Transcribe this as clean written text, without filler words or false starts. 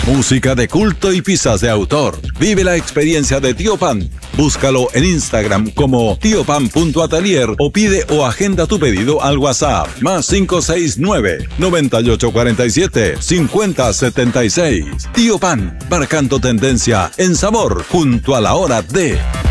Música de culto y pizzas de autor. Vive la experiencia de Tío Pan. Búscalo en Instagram como tiopan.atelier o pide o agenda tu pedido al WhatsApp +569 9847 5076. Tío Pan, marcando tendencia en sabor junto a la hora de...